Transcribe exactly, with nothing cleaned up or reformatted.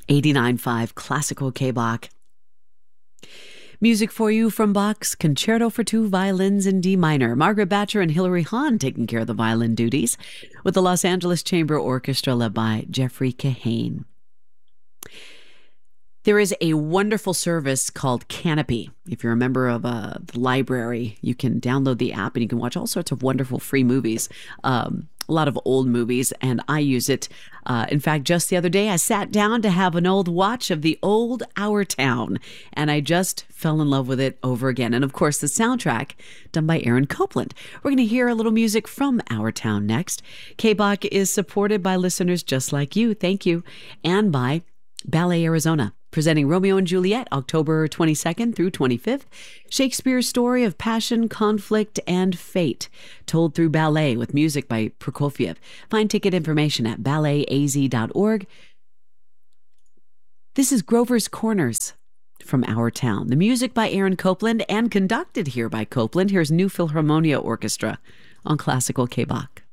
eighty-nine point five Classical K-Bach. Music for you from Bach's Concerto for Two Violins in D minor. Margaret Batcher and Hilary Hahn taking care of the violin duties, with the Los Angeles Chamber Orchestra led by Jeffrey Kahane. There is a wonderful service called Canopy. If you're a member of a library, you can download the app and you can watch all sorts of wonderful free movies. Um, a lot of old movies, and I use it. Uh, in fact, just the other day, I sat down to have an old watch of the old Our Town, and I just fell in love with it over again. And of course, the soundtrack done by Aaron Copland. We're going to hear a little music from Our Town next. K-Bach is supported by listeners just like you. Thank you. And by Ballet Arizona, presenting Romeo and Juliet, October twenty-second through twenty-fifth. Shakespeare's story of passion, conflict, and fate, told through ballet with music by Prokofiev. Find ticket information at ballet a z dot org. This is Grover's Corners from Our Town. The music by Aaron Copland and conducted here by Copland. Here's New Philharmonia Orchestra on Classical K-Bach.